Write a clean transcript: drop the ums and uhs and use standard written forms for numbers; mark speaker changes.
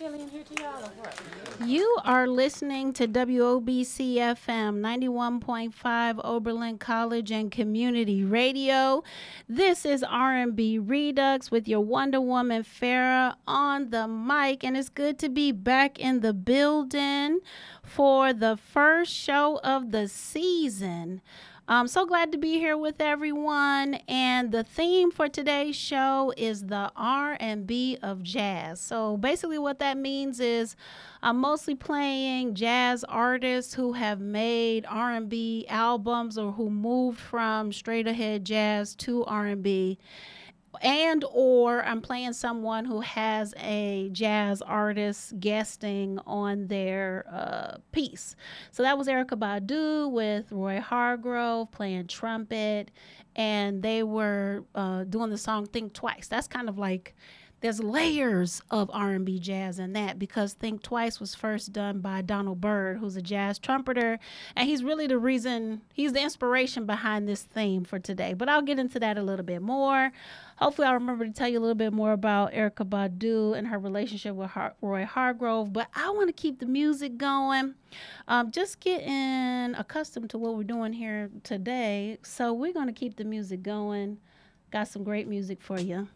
Speaker 1: Jillian here to y'all or what?
Speaker 2: You are listening to WOBC FM 91.5 Oberlin College and Community Radio. This is R&B Redux with your Wonder Woman Farrah on the mic, and it's good to be back in the building for the first show of the season. I'm so glad to be here with everyone, and the theme for today's show is the R&B of jazz. So basically what that means is I'm mostly playing jazz artists who have made R&B albums or who moved from straight ahead jazz to R&B, and or I'm playing someone who has a jazz artist guesting on their piece. So that was Erica Badu with Roy Hargrove playing trumpet, and they were doing the song Think Twice. That's kind of like there's layers of R&B jazz in that, because Think Twice was first done by Donald Byrd, who's a jazz trumpeter, and he's really he's the inspiration behind this theme for today. But I'll get into that a little bit more. Hopefully I'll remember to tell you a little bit more about Erica Badu and her relationship with Roy Hargrove, but I want to keep the music going. Just getting accustomed to what we're doing here today, so we're going to keep the music going. Got some great music for you.